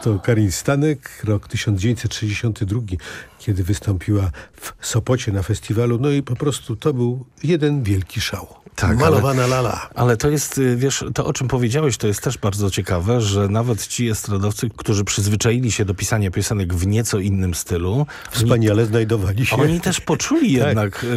to Karin Stanek, rok 1962, kiedy wystąpiła w Sopocie na festiwalu. No i po prostu to był jeden wielki szał. Tak, Malowana lala. Ale to jest, wiesz, to o czym powiedziałeś, to jest też bardzo ciekawe, że nawet ci estradowcy, którzy przyzwyczaili się do pisania piosenek w nieco innym stylu, Wspaniale znajdowali się. oni też poczuli jednak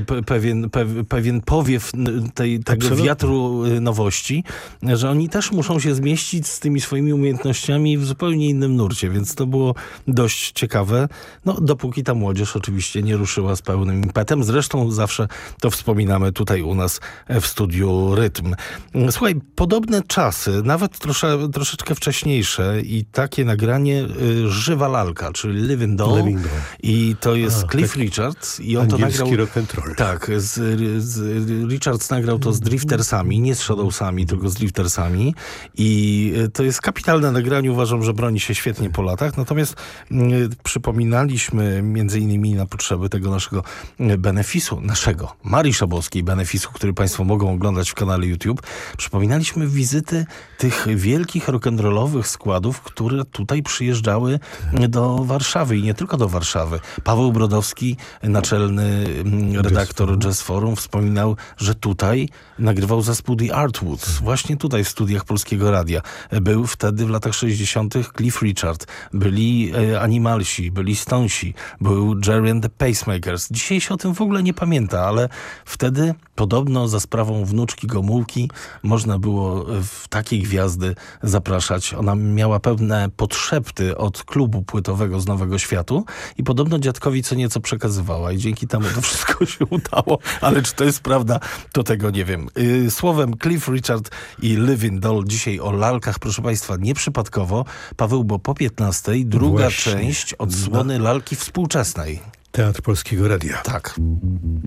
pewien powiew tego wiatru nowości, że oni też muszą się zmieścić z tymi swoimi umiejętnościami w zupełnie innym nurcie, więc to było dość ciekawe. No, dopóki ta młodzież oczywiście nie ruszyła z pełnym impetem. Zresztą zawsze to wspominamy tutaj u nas w studiu Rytm. Słuchaj, podobne czasy, nawet troszeczkę wcześniejsze i takie nagranie Żywa lalka, czyli Living Doll. I to jest Cliff Richard. I on to nagrał. Rock and roll. Tak, Richards nagrał to z Driftersami, nie z Shadowsami, tylko z Driftersami. I to jest kapitalne nagranie. Uważam, że broni się świetnie po latach. Natomiast przypominaliśmy między innymi na potrzeby tego naszego benefisu, naszego Marii Szabowskiej benefisu, który Państwo mogą oglądać w kanale YouTube. Przypominaliśmy wizyty tych wielkich rock'n'rollowych składów, które tutaj przyjeżdżały do Warszawy i nie tylko do Warszawy. Paweł Brodowski, naczelny redaktor Jazz Forum, wspominał, że tutaj nagrywał zespół The Artwoods. Właśnie tutaj w studiach Polskiego Radia. Był wtedy w latach 60. Cliff Richard. Byli Animalsi, byli Stonesi, był Jerry and the Pacemakers. Dzisiaj się o tym w ogóle nie pamięta, ale wtedy podobno za sprawą wnuczki Gomułki można było w takie gwiazdy zapraszać. Ona miała pewne podszepty od klubu płytowego z Nowego Światu i podobno dziadkowi co nieco przekazywała i dzięki temu to wszystko się udało. Ale czy to jest prawda, to tego nie wiem. Słowem Cliff Richard i Living Doll dzisiaj o lalkach, proszę Państwa, nieprzypadkowo. Paweł, bo po 15 druga część odsłony lalki współczesnej. Teatr Polskiego Radia. Tak.